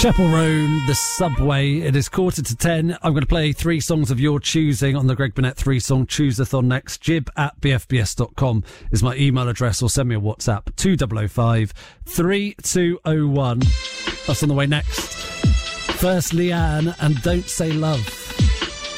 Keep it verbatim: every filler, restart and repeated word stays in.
Chapel Roan, the Subway. It is quarter to ten. I'm going to play three songs of your choosing on the Greg Burnett three-song Choose-a-thon next. Jib at b f b s dot com is my email address, or send me a WhatsApp, two oh oh five, three two oh one. That's on the way next. First, Leanne and Don't Say Love.